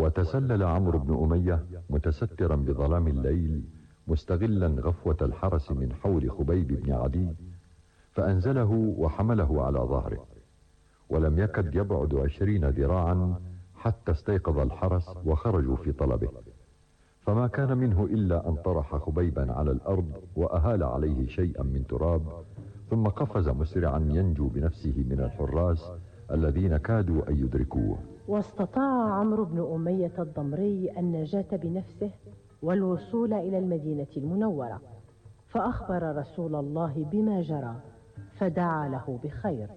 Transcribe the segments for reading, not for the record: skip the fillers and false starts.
وتسلل عمرو بن أمية متسترا بظلام الليل مستغلا غفوة الحرس من حول خبيب بن عدي، فأنزله وحمله على ظهره، ولم يكد يبعد 20 ذراعا حتى استيقظ الحرس وخرجوا في طلبه، فما كان منه إلا أن طرح خبيبا على الأرض وأهال عليه شيئا من تراب، ثم قفز مسرعا ينجو بنفسه من الحراس الذين كادوا أن يدركوه. واستطاع عمرو بن أمية الضمري النجاة بنفسه والوصول إلى المدينة المنورة، فأخبر رسول الله بما جرى فدعا له بخير.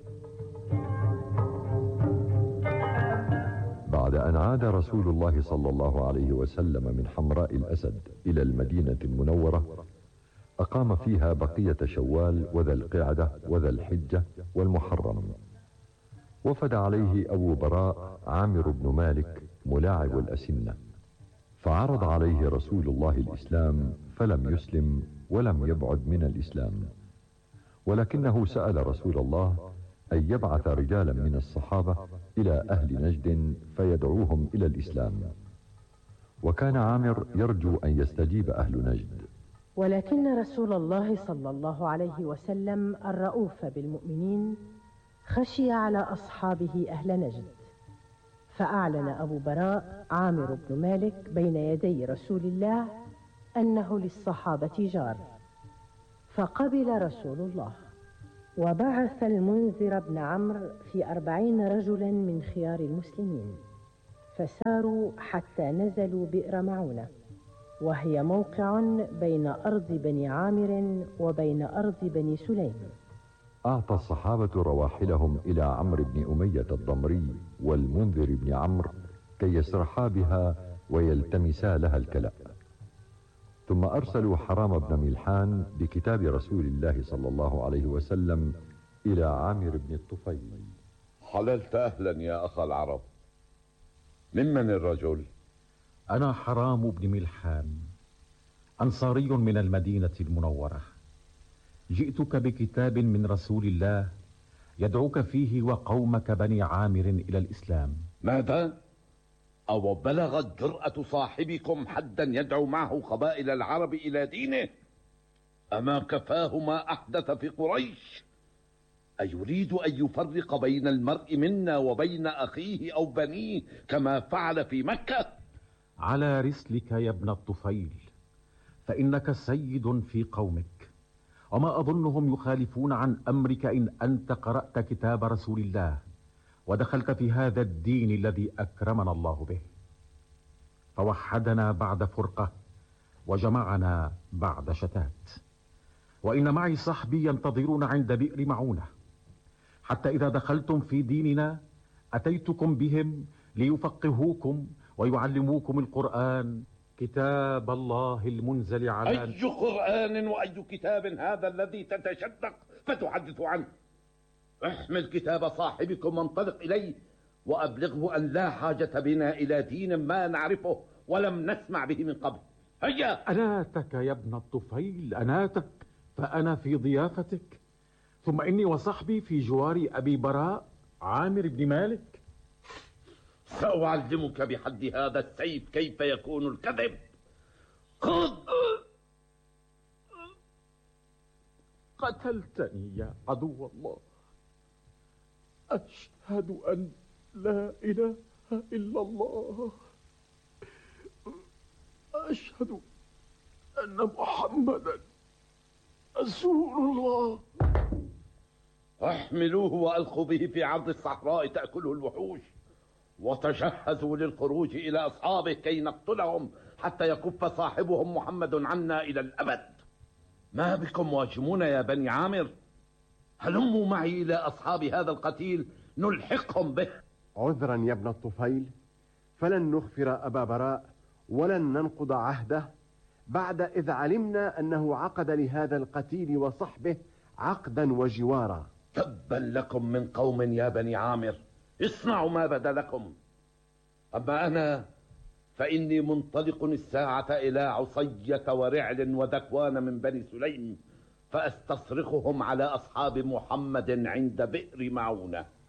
بعد أن عاد رسول الله صلى الله عليه وسلم من حمراء الأسد إلى المدينة المنورة، أقام فيها بقية شوال وذا القعدة وذا الحجة والمحرم. وفد عليه أبو براء عامر بن مالك ملاعب الأسنة، فعرض عليه رسول الله الإسلام فلم يسلم ولم يبعد من الإسلام، ولكنه سأل رسول الله أن يبعث رجالا من الصحابة إلى أهل نجد فيدعوهم إلى الإسلام، وكان عامر يرجو أن يستجيب أهل نجد. ولكن رسول الله صلى الله عليه وسلم الرؤوف بالمؤمنين خشي على أصحابه أهل نجد، فأعلن أبو براء عامر بن مالك بين يدي رسول الله أنه للصحابة جار، فقبل رسول الله، وبعث المنذر بن عمرو في 40 رجلا من خيار المسلمين، فساروا حتى نزلوا بئر معونة، وهي موقع بين أرض بني عامر وبين أرض بني سليم. أعطى الصحابة رواحلهم إلى عمرو بن أمية الضمري والمنذر بن عمرو كي يسرحا بها ويلتمسا لها الكلاء، ثم أرسلوا حرام بن ملحان بكتاب رسول الله صلى الله عليه وسلم إلى عامر بن الطفيل. حللت أهلا يا أخ العرب. ممن الرجل؟ أنا حرام بن ملحان، أنصاري من المدينة المنورة، جئتك بكتاب من رسول الله يدعوك فيه وقومك بني عامر إلى الإسلام. ماذا؟ أو بلغت جرأة صاحبكم حدا يدعو معه قبائل العرب إلى دينه؟ أما كفاه ما أحدث في قريش؟ أيريد أن يفرق بين المرء منا وبين أخيه أو بنيه كما فعل في مكة؟ على رسلك يا ابن الطفيل، فإنك سيد في قومك، وما أظنهم يخالفون عن أمرك إن أنت قرأت كتاب رسول الله ودخلت في هذا الدين الذي أكرمنا الله به، فوحدنا بعد فرقة وجمعنا بعد شتات. وإن معي صحبي ينتظرون عند بئر معونة، حتى إذا دخلتم في ديننا أتيتكم بهم ليفقهوكم ويعلموكم القرآن، كتاب الله المنزل على أي قرآن وأي كتاب هذا الذي تتشدق فتحدث عنه؟ احمل كتاب صاحبكم وانطلق إليه وأبلغه أن لا حاجة بنا إلى دين ما نعرفه ولم نسمع به من قبل. هيا. أناتك يا ابن الطفيل، أناتك، فأنا في ضيافتك، ثم إني وصحبي في جوار أبي براء عامر بن مالك. سأعلمك بحد هذا السيف كيف يكون الكذب. خذ. قتلتني يا عدو الله. أشهد أن لا إله إلا الله، أشهد أن محمدا رسول الله. احملوه وألقوا به في عرض الصحراء تأكله الوحوش، وتجهزوا للخروج إلى أصحابه كي نقتلهم حتى يكف صاحبهم محمد عنا إلى الأبد. ما بكم واجمون يا بني عامر؟ هلموا معي إلى أصحاب هذا القتيل نلحقهم به. عذرا يا ابن الطفيل، فلن نغفر أبا براء ولن ننقض عهده بعد إذ علمنا أنه عقد لهذا القتيل وصحبه عقدا وجوارا. تبا لكم من قوم يا بني عامر، اصنعوا ما بدا لكم. أما أنا فإني منطلق الساعة إلى عصية ورعل وذكوان من بني سليم، فأستصرخهم على أصحاب محمد عند بئر معونة.